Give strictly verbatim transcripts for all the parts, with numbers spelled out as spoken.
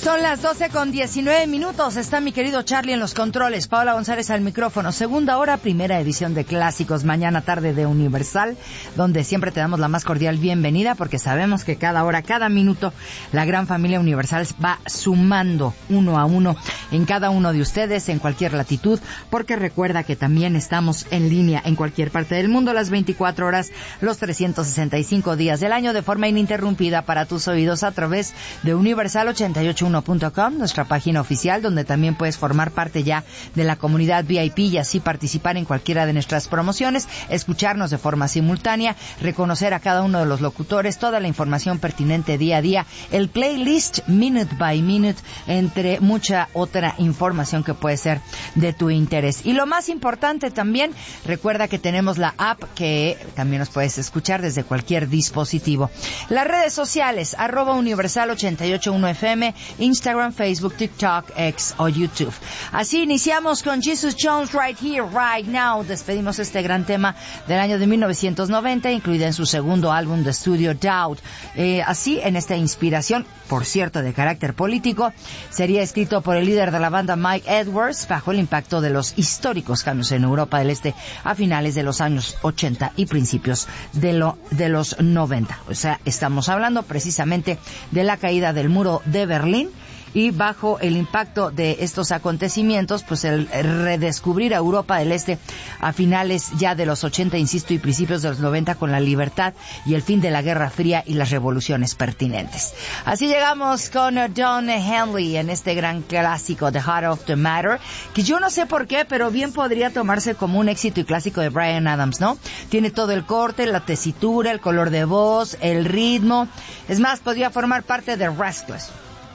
Son las doce con diecinueve minutos. Está mi querido Charlie en los controles. Paola González al micrófono. Segunda hora, primera edición de Clásicos. Mañana tarde de Universal, donde siempre te damos la más cordial bienvenida, porque sabemos que cada hora, cada minuto, la gran familia Universal va sumando uno a uno en cada uno de ustedes, en cualquier latitud, porque recuerda que también estamos en línea en cualquier parte del mundo, las veinticuatro horas, los trescientos sesenta y cinco días del año, de forma ininterrumpida para tus oídos a través de Universal ochenta y ocho punto uno punto com, nuestra página oficial, donde también puedes formar parte ya de la comunidad V I P y así participar en cualquiera de nuestras promociones, escucharnos de forma simultánea, reconocer a cada uno de los locutores, toda la información pertinente día a día, el playlist minute by minute, entre mucha otra información que puede ser de tu interés. Y lo más importante también, recuerda que tenemos la app que también nos puedes escuchar desde cualquier dispositivo. Las redes sociales, arroba Universal ochenta y ocho punto uno F M, Instagram, Facebook, TikTok, X o YouTube. Así iniciamos con Jesus Jones, Right Here, Right Now. Despedimos este gran tema del año de mil novecientos noventa, incluida en su segundo álbum de estudio, Doubt. Eh, así, en esta inspiración, por cierto, de carácter político, sería escrito por el líder de la banda, Mike Edwards, bajo el impacto de los históricos cambios en Europa del Este a finales de los años ochenta y principios de, lo, de los noventa. O sea, estamos hablando precisamente de la caída del muro de Berlín, y bajo el impacto de estos acontecimientos, pues el redescubrir a Europa del Este a finales ya de los ochenta, insisto, y principios de los noventa, con la libertad y el fin de la Guerra Fría y las revoluciones pertinentes. Así llegamos con Don Henley en este gran clásico, The Heart of the Matter, que yo no sé por qué, pero bien podría tomarse como un éxito y clásico de Bryan Adams, ¿no? Tiene todo el corte, la tesitura, el color de voz, el ritmo. Es más, podría formar parte de Restless.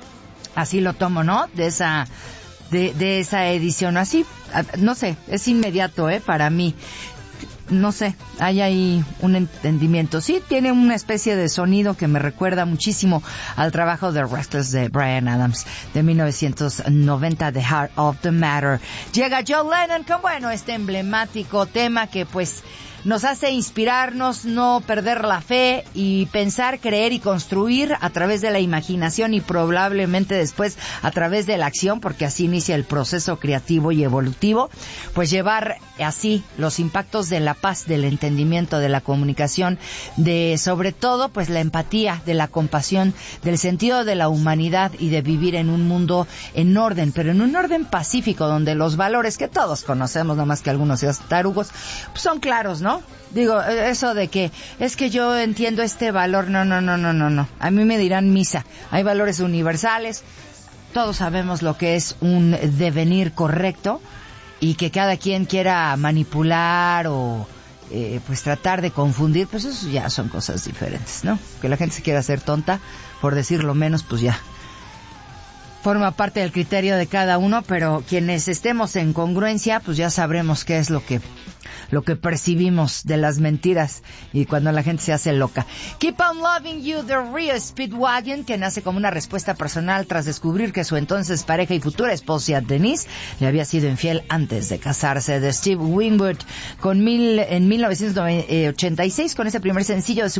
Así lo tomo, ¿no? De esa, de, de esa edición. Así, no sé, es inmediato, ¿eh? Para mí. No sé, hay ahí un entendimiento. Sí, tiene una especie de sonido que me recuerda muchísimo al trabajo de Restless de Bryan Adams de mil novecientos noventa, The Heart of the Matter. Llega John Lennon con, bueno, este emblemático tema que pues nos hace inspirarnos, no perder la fe y pensar, creer y construir a través de la imaginación y probablemente después a través de la acción, porque así inicia el proceso creativo y evolutivo, pues llevar así los impactos de la paz, del entendimiento, de la comunicación, de sobre todo pues la empatía, de la compasión, del sentido de la humanidad y de vivir en un mundo en orden, pero en un orden pacífico, donde los valores que todos conocemos, no más que algunos sean tarugos, pues son claros, ¿no? Digo, eso de que es que yo entiendo este valor, no, no, no, no, no, no. A mí me dirán misa. Hay valores universales. Todos sabemos lo que es un devenir correcto, y que cada quien quiera manipular o eh, pues tratar de confundir, pues eso ya son cosas diferentes, ¿no? Que la gente se quiera hacer tonta, por decirlo menos, pues ya forma parte del criterio de cada uno, pero quienes estemos en congruencia, pues ya sabremos qué es lo que lo que percibimos de las mentiras y cuando la gente se hace loca. Keep on Loving You, The Real Speedwagon, que nace como una respuesta personal tras descubrir que su entonces pareja y futura esposa Denise le había sido infiel antes de casarse. De Steve Winwood con mil, en mil novecientos ochenta y seis, con ese primer sencillo de su